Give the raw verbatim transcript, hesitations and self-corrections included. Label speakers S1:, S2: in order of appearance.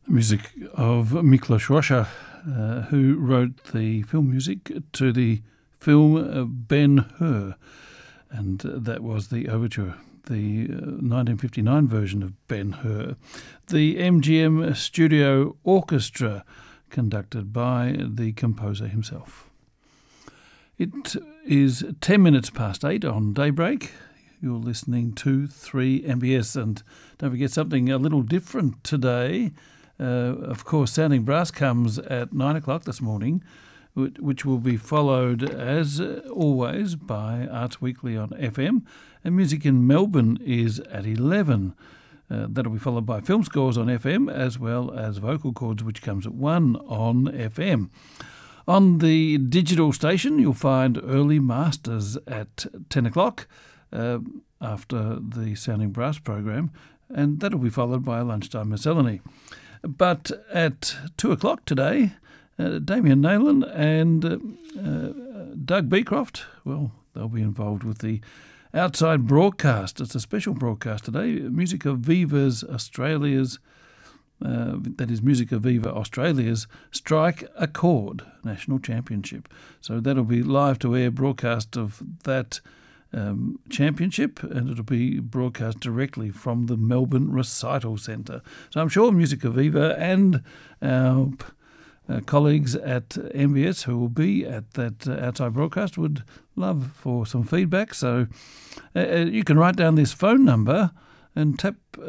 S1: Music of Miklos Rozsa, uh, who wrote the film music to the film Ben-Hur, and that was the overture, the uh, nineteen fifty-nine version of Ben-Hur. The M G M Studio Orchestra, conducted by the composer himself. It is ten minutes past eight on Daybreak. You're listening to three M B S, and don't forget something a little different today. Uh, of course, Sounding Brass comes at nine o'clock this morning, which will be followed, as always, by Arts Weekly on F M, and Music in Melbourne is at eleven. Uh, that'll be followed by Film Scores on F M, as well as Vocal Chords, which comes at one on F M. On the digital station, you'll find Early Masters at ten o'clock uh, after the Sounding Brass program, and that'll be followed by a lunchtime miscellany. But at two o'clock today, uh, Damien Nayland and uh, uh, Doug Beecroft, well, they'll be involved with the Outside broadcast. It's a special broadcast today. Musica Viva's Australia's, uh, that is Musica Viva Australia's Strike a Chord National Championship. So that'll be live to air broadcast of that um, championship, and it'll be broadcast directly from the Melbourne Recital Centre. So I'm sure Musica Viva and our Uh, colleagues at M B S who will be at that uh, outside broadcast would love for some feedback. So uh, you can write down this phone number and tap